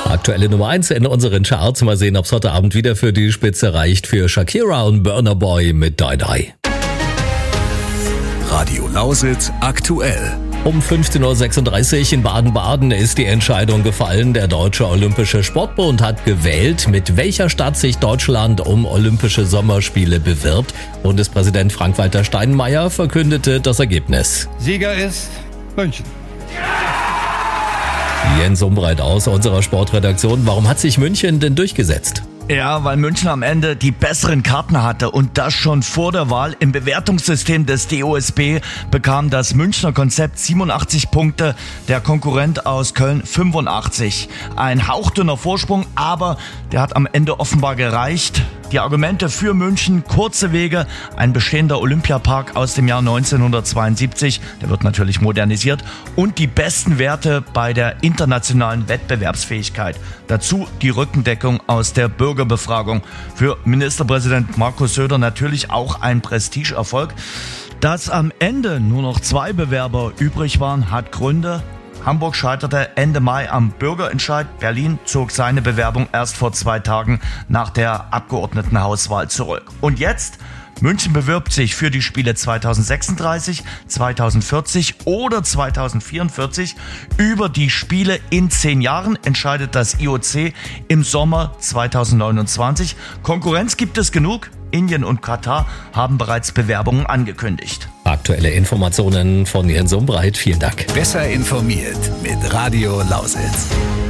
Aktuelle Nummer 1 in unseren Charts. Mal sehen, ob es heute Abend wieder für die Spitze reicht. Für Shakira und Burna Boy mit Die Die. Radio Lausitz aktuell. Um 15.36 Uhr in Baden-Baden ist die Entscheidung gefallen. Der Deutsche Olympische Sportbund hat gewählt, mit welcher Stadt sich Deutschland um Olympische Sommerspiele bewirbt. Bundespräsident Frank-Walter Steinmeier verkündete das Ergebnis. Sieger ist München. Jens Umbreit aus unserer Sportredaktion. Warum hat sich München denn durchgesetzt? Ja, weil München am Ende die besseren Karten hatte und das schon vor der Wahl. Im Bewertungssystem des DOSB bekam das Münchner Konzept 87 Punkte, der Konkurrent aus Köln 85. Ein hauchdünner Vorsprung, aber der hat am Ende offenbar gereicht. Die Argumente für München: kurze Wege, ein bestehender Olympiapark aus dem Jahr 1972, der wird natürlich modernisiert, und die besten Werte bei der internationalen Wettbewerbsfähigkeit. Dazu die Rückendeckung aus der Bürgerbefragung. Für Ministerpräsident Markus Söder natürlich auch ein Prestigeerfolg. Dass am Ende nur noch 2 Bewerber übrig waren, hat Gründe. Hamburg scheiterte Ende Mai am Bürgerentscheid. Berlin zog seine Bewerbung erst vor 2 Tagen nach der Abgeordnetenhauswahl zurück. Und jetzt? München bewirbt sich für die Spiele 2036, 2040 oder 2044. Über die Spiele in 10 Jahren entscheidet das IOC im Sommer 2029. Konkurrenz gibt es genug. Indien und Katar haben bereits Bewerbungen angekündigt. Aktuelle Informationen von Jens Umbreit. Vielen Dank. Besser informiert mit Radio Lausitz.